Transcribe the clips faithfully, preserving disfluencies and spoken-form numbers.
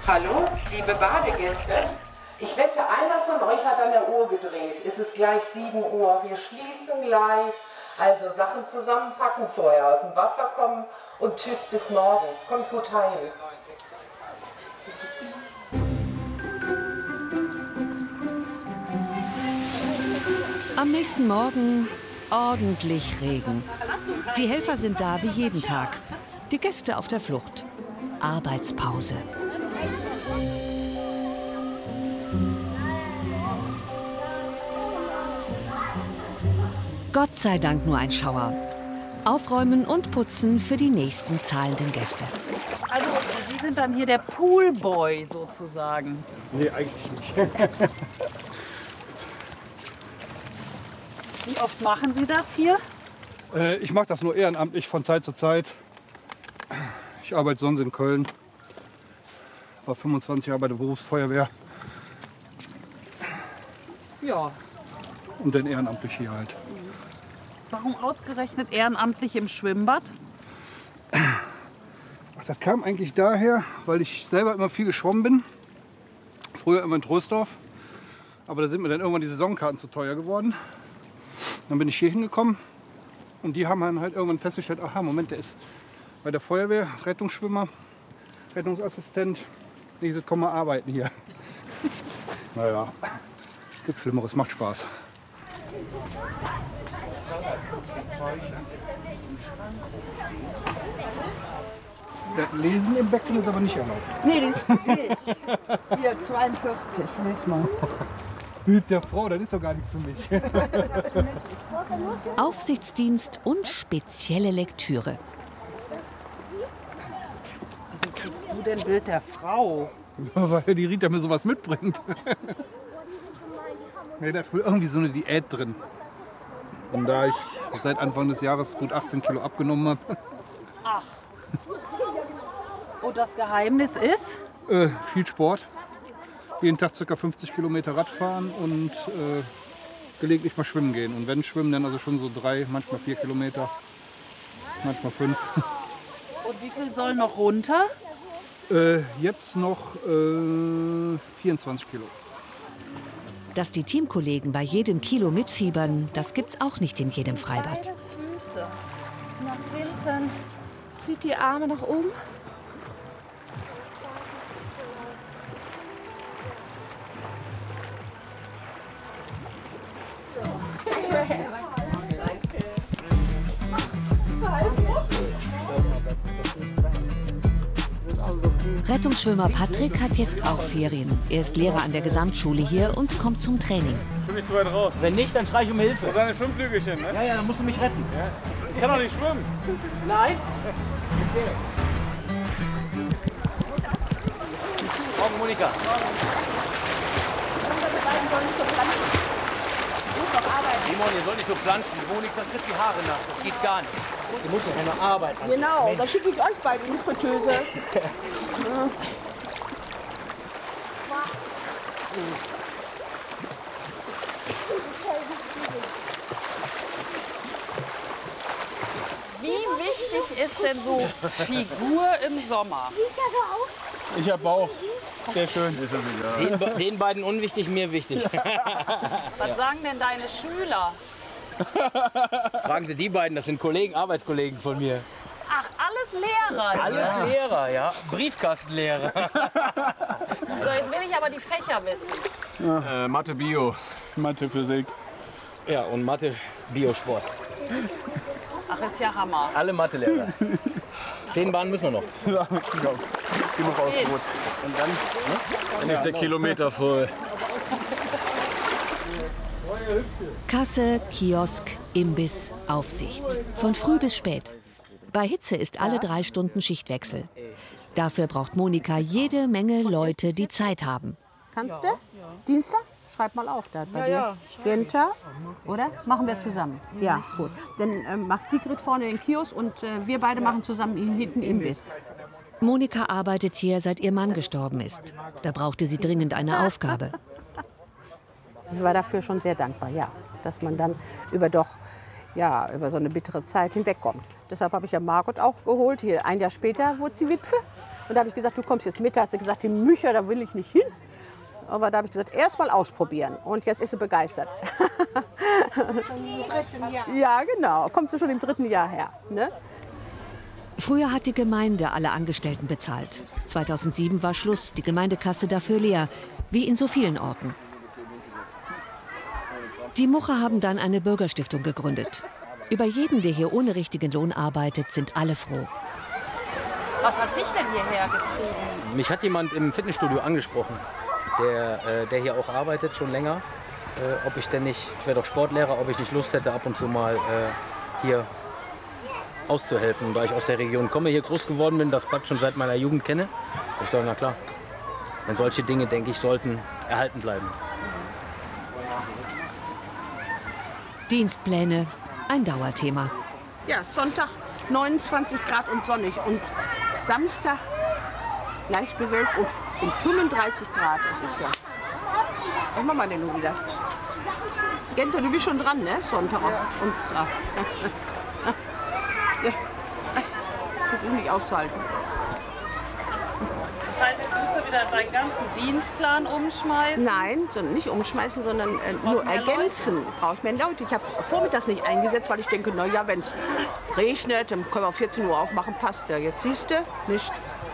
Hallo, liebe Badegäste. Ich wette, einer von euch hat an der Uhr gedreht. Es ist gleich sieben Uhr. Wir schließen gleich. Also Sachen zusammenpacken, vorher aus dem Wasser kommen und tschüss bis morgen. Kommt gut heim. Am nächsten Morgen ordentlich Regen. Die Helfer sind da wie jeden Tag. Die Gäste auf der Flucht. Arbeitspause. Gott sei Dank nur ein Schauer. Aufräumen und putzen für die nächsten zahlenden Gäste. Also, Sie sind dann hier der Poolboy sozusagen? Nee, eigentlich nicht. Wie oft machen Sie das hier? äh, ich mache das nur ehrenamtlich von Zeit zu Zeit. Ich arbeite sonst in Köln. War fünfundzwanzig Jahre bei der Berufsfeuerwehr. Ja. Und dann ehrenamtlich hier halt. Warum ausgerechnet ehrenamtlich im Schwimmbad? Ach, das kam eigentlich daher, weil ich selber immer viel geschwommen bin. Früher immer in Troisdorf. Aber da sind mir dann irgendwann die Saisonkarten zu teuer geworden. Dann bin ich hier hingekommen. Und die haben dann halt irgendwann festgestellt, aha, Moment, der ist bei der Feuerwehr, ist Rettungsschwimmer, Rettungsassistent. Ich sage, komm mal arbeiten hier. Naja, es gibt Schlimmeres, macht Spaß. Das Lesen im Becken ist aber nicht erlaubt. Nee, das geht. Hier, zweiundvierzig, lies mal. Bild der Frau, das ist doch gar nichts für mich. Aufsichtsdienst und spezielle Lektüre. Wieso kriegst du denn Bild der Frau? Weil die Rita mir sowas mitbringt. Nee, da ist wohl irgendwie so eine Diät drin. Und da ich seit Anfang des Jahres gut achtzehn Kilo abgenommen habe. Ach. Und das Geheimnis ist? Äh, viel Sport. Jeden Tag ca. fünfzig Kilometer Radfahren und äh, gelegentlich mal schwimmen gehen. Und wenn schwimmen, dann also schon so drei, manchmal vier Kilometer, manchmal fünf. Und wie viel soll noch runter? Äh, jetzt noch äh, vierundzwanzig Kilo. Dass die Teamkollegen bei jedem Kilo mitfiebern, das gibt's auch nicht in jedem Freibad. Beide Füße nach hinten. Zieht die Arme nach oben. Rettungsschwimmer Patrick hat jetzt auch Ferien. Er ist Lehrer an der Gesamtschule hier und kommt zum Training. Schwimm nicht so weit raus. Wenn nicht, dann schrei ich um Hilfe. Und seine Schwimmflügelchen, ne? Ja, ja, dann musst du mich retten. Ja. Ich kann doch nicht schwimmen. Nein? Okay. Morgen, Monika. Simon, ihr sollt nicht so planschen. Monika trifft die Haare nach. Das geht gar nicht. Sie muss ja keine Arbeit machen. Genau, da schicke ich euch beide in die Fritteuse. Ja. Wie wichtig ist denn so Figur im Sommer? Ich hab Bauch. Sehr schön. Den, den beiden unwichtig, mir wichtig. Was sagen denn deine Schüler? Fragen Sie die beiden, das sind Kollegen, Arbeitskollegen von mir. Ach, alles Lehrer. Alles ja. Lehrer, ja. Briefkastenlehrer. So, jetzt will ich aber die Fächer wissen. Ja. Äh, Mathe, Bio. Mathe, Physik. Ja, und Mathe, Biosport. Ach, ist ja Hammer. Alle Mathelehrer. Zehn Bahnen müssen wir noch. Ja, genau. Genug ausgeruht. Und dann, ne? Dann ist der Kilometer voll. Kasse, Kiosk, Imbiss, Aufsicht. Von früh bis spät. Bei Hitze ist alle drei Stunden Schichtwechsel. Dafür braucht Monika jede Menge Leute, die Zeit haben. Kannst du? Dienstag? Schreib mal auf, da bei dir. Genta, oder? Machen wir zusammen. Ja, gut. Dann ähm, macht Sigrid vorne den Kiosk und äh, wir beide machen zusammen hinten Imbiss. Monika arbeitet hier, seit ihr Mann gestorben ist. Da brauchte sie dringend eine Aufgabe. Ich war dafür schon sehr dankbar, ja, dass man dann über doch ja, über so eine bittere Zeit hinwegkommt. Deshalb habe ich ja Margot auch geholt. Hier ein Jahr später wurde sie Witwe. Und da habe ich gesagt, du kommst jetzt mit. Da hat sie gesagt, die Mücher, da will ich nicht hin. Aber da habe ich gesagt, erst mal ausprobieren. Und jetzt ist sie begeistert. Schon im dritten Jahr. Ja, genau. Kommt sie schon im dritten Jahr her. Ne? Früher hat die Gemeinde alle Angestellten bezahlt. zweitausendsieben war Schluss, die Gemeindekasse dafür leer, wie in so vielen Orten. Die Mucher haben dann eine Bürgerstiftung gegründet. Über jeden, der hier ohne richtigen Lohn arbeitet, sind alle froh. Was hat dich denn hierher getrieben? Mich hat jemand im Fitnessstudio angesprochen, der, äh, der hier auch arbeitet, schon länger. Äh, ob ich denn nicht, ich wäre doch Sportlehrer, ob ich nicht Lust hätte, ab und zu mal äh, hier auszuhelfen. Und da ich aus der Region komme, hier groß geworden bin, das Bad schon seit meiner Jugend kenne, ich sage, na klar, denn solche Dinge, denke ich, sollten erhalten bleiben. Dienstpläne, ein Dauerthema. Ja, Sonntag neunundzwanzig Grad und sonnig. Und Samstag leicht bewölkt und, und fünfunddreißig Grad. Das ist ja. Was machen wir denn nun wieder? Genta, du bist schon dran, ne? Sonntag. Und, ja. Ja. Das ist nicht auszuhalten. Das heißt, jetzt musst du wieder deinen ganzen Dienstplan umschmeißen? Nein, sondern nicht umschmeißen, sondern äh, nur ergänzen. Brauche ich mehr Leute. Ich habe vormittags nicht eingesetzt, weil ich denke, na ja, wenn es regnet, dann können wir auf vierzehn Uhr aufmachen, passt ja. Jetzt siehst du, nicht.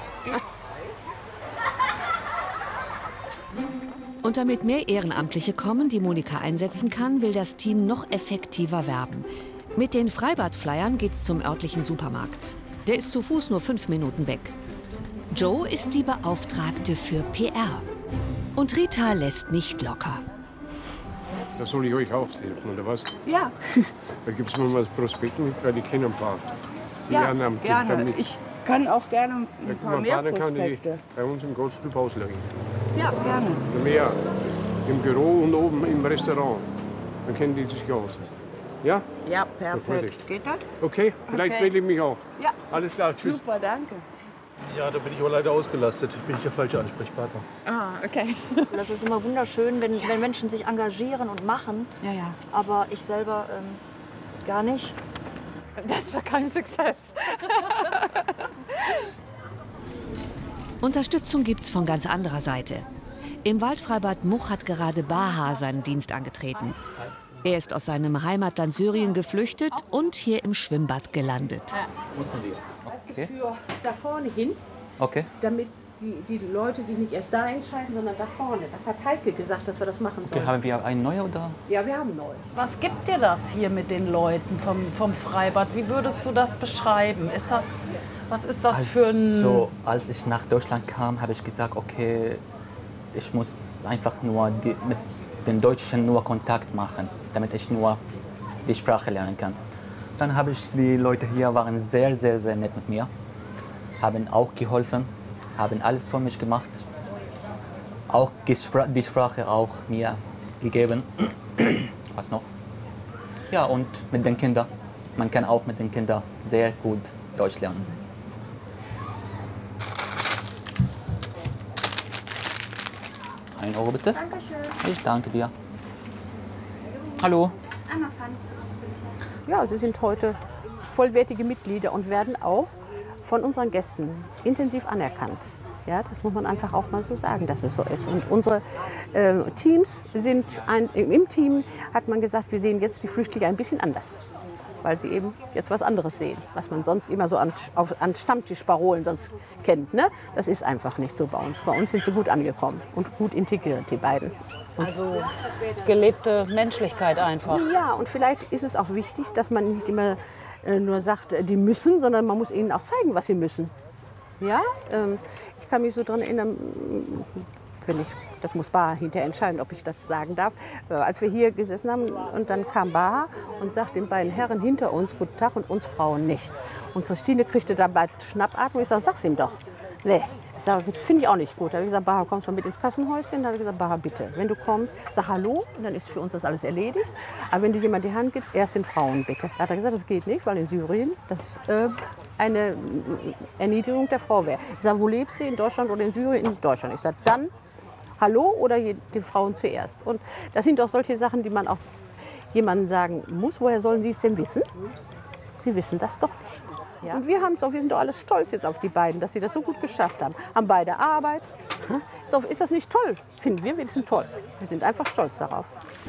Und damit mehr Ehrenamtliche kommen, die Monika einsetzen kann, will das Team noch effektiver werben. Mit den Freibad-Flyern geht's zum örtlichen Supermarkt. Der ist zu Fuß nur fünf Minuten weg. Joe ist die Beauftragte für P R. Und Rita lässt nicht locker. Da soll ich euch aufhelfen, oder was? Ja. Da gibt es mal was Prospekt mit, weil ich kenne ein paar. Die Ja, Ehrenamt gibt gerne. damit. Ich kann auch gerne Da ein kann paar man mehr fahren, kann ich Prospekte. bei uns im Goldstück auslegen. Ja, gerne. Mehr. Im Büro und oben im Restaurant. Dann kennen die sich aus. Ja? Ja, Vorsicht. perfekt. Geht das? Okay, vielleicht Okay. melde ich mich auch. Ja. Alles klar, tschüss. Super, danke. Ja, da bin ich aber leider ausgelastet. Bin ich der falsche Ansprechpartner. Ah, okay. Das ist immer wunderschön, wenn, wenn Menschen sich engagieren und machen. Ja, ja. Aber ich selber ähm, gar nicht. Das war kein Success. Unterstützung gibt's von ganz anderer Seite. Im Waldfreibad Much hat gerade Baha seinen Dienst angetreten. Er ist aus seinem Heimatland Syrien geflüchtet und hier im Schwimmbad gelandet. Okay. Für da vorne hin, Okay. damit die, die Leute sich nicht erst da entscheiden, sondern da vorne. Das hat Heike gesagt, dass wir das machen sollen. Okay, haben wir einen neuen oder? Ja, wir haben neu. Was gibt dir das hier mit den Leuten vom, vom Freibad? Wie würdest du das beschreiben? Ist das, was ist das für ein... Also, als ich nach Deutschland kam, habe ich gesagt, okay, ich muss einfach nur die, mit den Deutschen nur Kontakt machen, damit ich nur die Sprache lernen kann. Dann habe ich, die Leute hier waren sehr, sehr, sehr nett mit mir, haben auch geholfen, haben alles für mich gemacht, auch die Sprache auch mir gegeben. Was noch? Ja, und mit den Kindern. Man kann auch mit den Kindern sehr gut Deutsch lernen. Ein Euro bitte. Dankeschön. Ich danke dir. Hallo. Einmal Pfand, bitte. Ja, sie sind heute vollwertige Mitglieder und werden auch von unseren Gästen intensiv anerkannt. Ja, das muss man einfach auch mal so sagen, dass es so ist. Und unsere äh, Teams sind, ein, im Team hat man gesagt, wir sehen jetzt die Flüchtlinge ein bisschen anders. Weil sie eben jetzt was anderes sehen, was man sonst immer so an, auf, an Stammtischparolen sonst kennt. Ne? Das ist einfach nicht so bei uns. Bei uns sind sie gut angekommen und gut integriert, die beiden. Und Also gelebte Menschlichkeit einfach. ja, und vielleicht ist es auch wichtig, dass man nicht immer äh, nur sagt, äh, die müssen, sondern man muss ihnen auch zeigen, was sie müssen. Ja, ähm, ich kann mich so daran erinnern, wenn ich, das muss Baha hinterher entscheiden, ob ich das sagen darf, äh, als wir hier gesessen haben und dann kam Baha und sagt den beiden Herren hinter uns, guten Tag, und uns Frauen nicht. Und Christine kriegte dann bald Schnappatmung, ich sage, sag's ihm doch. Nee, ich sage, finde ich auch nicht gut. Da habe ich gesagt, Baha, kommst du mal mit ins Kassenhäuschen? Da habe ich gesagt, Baha, bitte, wenn du kommst, sag Hallo, und dann ist für uns das alles erledigt. Aber wenn du jemand die Hand gibst, erst den Frauen bitte. Da hat er gesagt, das geht nicht, weil in Syrien das äh, eine Erniedrigung der Frau wäre. Ich sage, wo lebst du, in Deutschland oder in Syrien? In Deutschland. Ich sage, dann Hallo oder den Frauen zuerst. Und das sind doch solche Sachen, die man auch jemandem sagen muss. Woher sollen sie es denn wissen? Sie wissen das doch nicht. Ja. Und wir, haben's auch, wir sind doch alle stolz jetzt auf die beiden, dass sie das so gut geschafft haben. Haben beide Arbeit. Ist, doch, ist das nicht toll? Finden wir, wir sind toll. Wir sind einfach stolz darauf.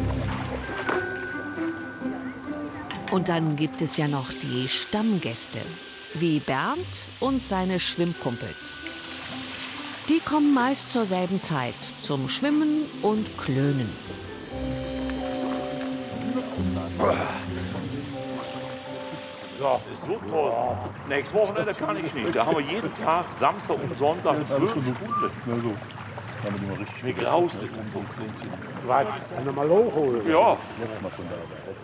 Und dann gibt es ja noch die Stammgäste, wie Bernd und seine Schwimmkumpels. Die kommen meist zur selben Zeit zum Schwimmen und Klönen. Ja, das ist so toll. Nächstes Wochenende kann ich nicht. Da haben wir jeden Tag, Samstag und Sonntag, zwölf Stunden. Mir graust es. Was? Kann er mal hochholen? Ja. Letztes Mal schon da.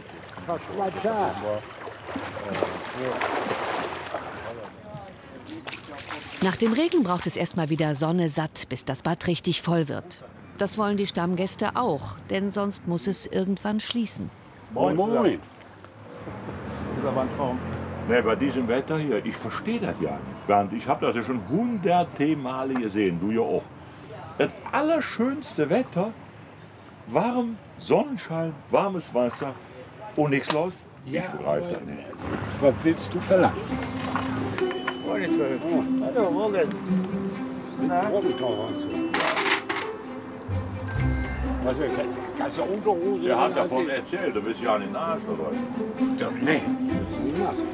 Nach dem Regen braucht es erst mal wieder Sonne satt, bis das Bad richtig voll wird. Das wollen die Stammgäste auch, denn sonst muss es irgendwann schließen. Moin, moin. Das ist aber ein Traum. Nee, bei diesem Wetter hier, ich verstehe das ja nicht. Bernd, ich habe das ja schon hunderte Male gesehen, du ja auch. Das allerschönste Wetter, warm, Sonnenschein, warmes Wasser und nichts los. Ich begreife das nicht. Was willst du verlangen? Hallo, morgen. Mit Robbentaucher und so. Was, kannst du Unterhose? Der hat davon erzählt, du bist ja an den Nase, oder? Ja, nee, das ist nicht nass.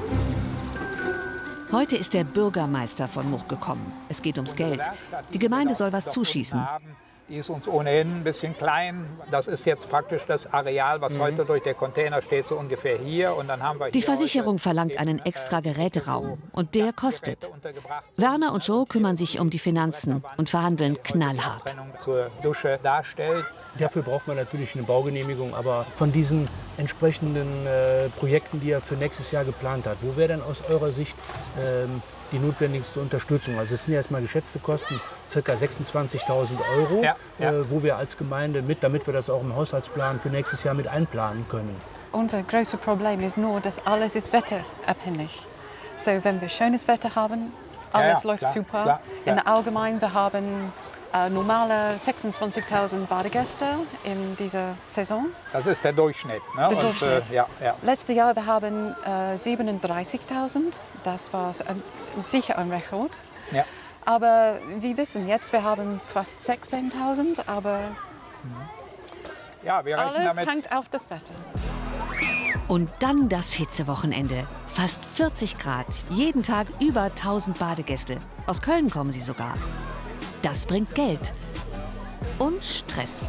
Heute ist der Bürgermeister von Much gekommen. Es geht ums Geld. Die Gemeinde soll was zuschießen. Die ist uns ohnehin ein bisschen klein. Das ist jetzt praktisch das Areal, was mhm. heute durch den Container steht, so ungefähr hier. Und dann haben wir die Versicherung verlangt einen extra Geräteraum. Und der kostet. Werner und Joe kümmern sich um die Finanzen und verhandeln knallhart. Zur Dusche darstellt. Dafür braucht man natürlich eine Baugenehmigung. Aber von diesen entsprechenden äh, Projekten, die er für nächstes Jahr geplant hat, wo wäre denn aus eurer Sicht ähm, die notwendigste Unterstützung? Also es sind ja erstmal geschätzte Kosten, ca. sechsundzwanzigtausend Euro, ja, ja. Äh, wo wir als Gemeinde mit, damit wir das auch im Haushaltsplan für nächstes Jahr mit einplanen können. Unser größtes Problem ist nur, dass alles ist wetterabhängig. So, wenn wir schönes Wetter haben, alles ja, ja, läuft klar, super. Klar, in ja. der Allgemein, wir haben äh, normale sechsundzwanzigtausend Badegäste in dieser Saison. Das ist der Durchschnitt. Ne? Der Und, Durchschnitt. Äh, ja, ja. Letztes Jahr wir haben äh, siebenunddreißigtausend. Das war ein, sicher ein Rekord. Ja. Aber wir wissen jetzt, wir haben fast sechzehntausend. Aber ja, wir alles damit. hängt auf das Wetter. Und dann das Hitzewochenende. Fast vierzig Grad, jeden Tag über tausend Badegäste. Aus Köln kommen sie sogar. Das bringt Geld und Stress.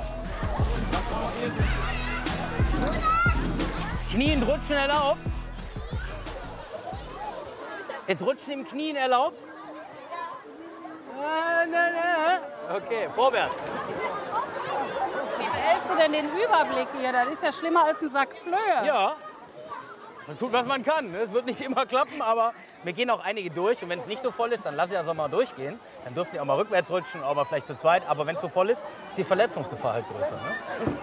Das Knien rutschen erlaubt? Ist Rutschen im Knien erlaubt? Okay, vorwärts. Wie behältst du denn den Überblick hier? Das ist ja schlimmer als ein Sack Flöhe. Ja, man tut, was man kann. Es wird nicht immer klappen, aber wir gehen auch einige durch. Und wenn es nicht so voll ist, dann lasse ich das auch mal durchgehen. Dann dürfen die auch mal rückwärts rutschen, aber vielleicht zu zweit. Aber wenn es so voll ist, ist die Verletzungsgefahr halt größer. Ne?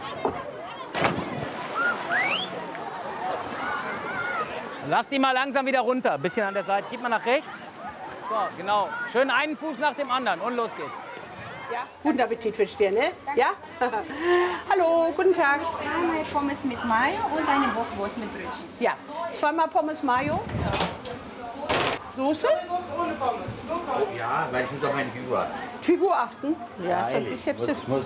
Lass die mal langsam wieder runter. Ein bisschen an der Seite. Gib mal nach rechts. So, genau. Schön einen Fuß nach dem anderen und los geht's. Ja, guten Appetit für dir, ne? Ja? Hallo, guten Tag. Zweimal Pommes mit Mayo und eine Bockwurst mit Brötchen. Ja, zweimal Pommes Mayo. Soße? Ja, weil ich muss auf meine Figur achten. Figur achten? Ja, Ja, ich, ehrlich. ich, Muss- muss